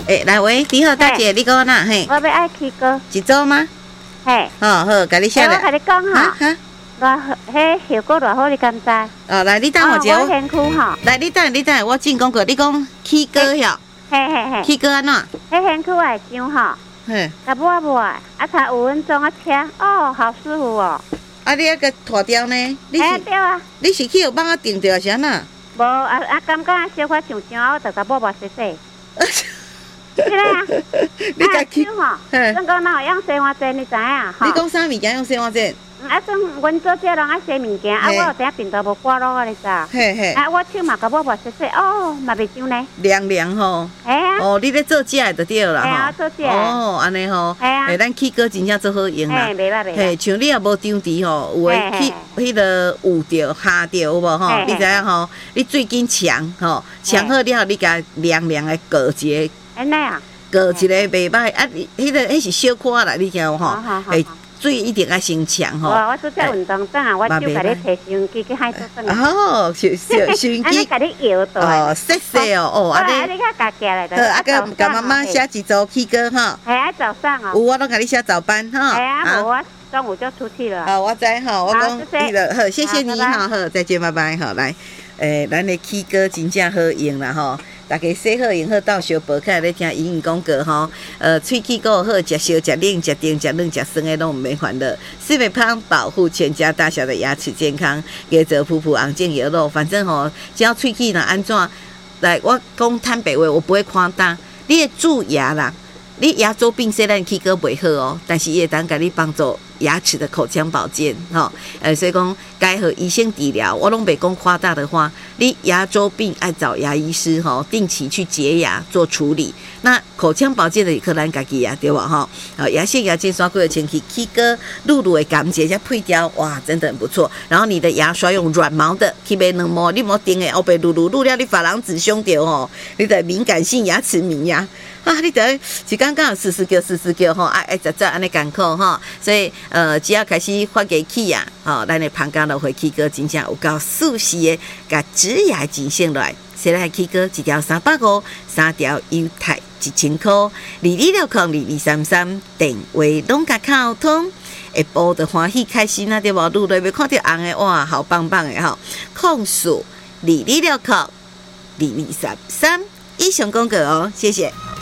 来喂，你好，大姐，你讲哪？嘿， 我要爱去哥， 一组吗？ 嘿， 好，甲你写我咧。 甲你讲哈， 哈， 偌迄效果偌好，你敢知？ 来，你等我一下。 我先哭哈。 来，你等，我进广告。你讲起歌遐， 嘿， 起歌安怎？ 迄先哭会上吼， 嘿， 甲抹抹，才5分钟车，好舒服哦。 你迄个拖掉呢？ 对啊。 你是去有帮我定着是安那？ 无感觉小可上上，我就甲抹抹洗洗。是啦， 你家去吼，算讲哪有用洗碗针，你知影？ 你讲啥物件用洗碗针？ 算阮做这人洗物件，我有顶病都无挂落你知？ 嘿， 我手嘛甲抹抹洗洗，嘛袂伤呢。 凉吼。 系啊。 你咧做食就对啦吼。 系啊，做食。 安尼吼。 系啊。 咱起歌真正做好用啦。 袂歹。 像你也无张弛吼，有诶去迄个捂着、下着有无吼？你知影吼？你最紧强吼，强好了后，你甲凉诶过一个。 安尼啊。 过一个袂歹迄是小可啦，你听有吼？水一定爱先强吼。 我做这运动等下，我手甲你摕收音机去海做转来。 收音机。 安尼甲你摇倒。 谢哦，安尼。 你较加起来。 好，甲妈妈写一组起歌哈。 系啊，早上哦。 有我拢甲你写早班哈。 系啊，我中午就出去了。 好，我知吼，我讲你了，好，谢谢你哈，好，再见，拜拜，好，来，咱的起歌真正好用啦吼。大家洗好用好到小宝起来咧听营养广告吼，喙齿够好，食烧、食冷、食甜、食冷、食酸的拢免烦恼。四美胖保护全家大小的牙齿健康，给着普普昂健油肉，反正吼，只要喙齿若安怎，来我讲坦白话，我不会夸大，你的蛀牙啦，你牙周病虽然起歌袂好哦，但是也当甲你帮助牙齿的口腔保健吼，所以讲该和医生治疗，我拢袂讲夸大的话，你牙周病爱找牙医师吼，定期去洁牙做处理。那口腔保健的可咱家己啊，对吧吼？牙线、牙线刷过的前期起歌露露的感觉加配掉，哇，真的很不错。然后你的牙刷用软毛的，去买两毛，你莫顶的后背露露了，你珐琅质伤掉吼，你的敏感性牙齿敏呀。你得是刚刚试叫吼，爱食安尼艰苦吼，所以只要开始发给起啊，咱的膀胱就会起歌，真正有够舒适的，甲指牙真省落来，先来起歌一条350，3条犹太1000块，22602233电话拢甲敲通，下晡的欢喜开心啊，对无？愈来要看到红的哇，好棒棒的吼，控诉22602233，以上广告哦，谢谢。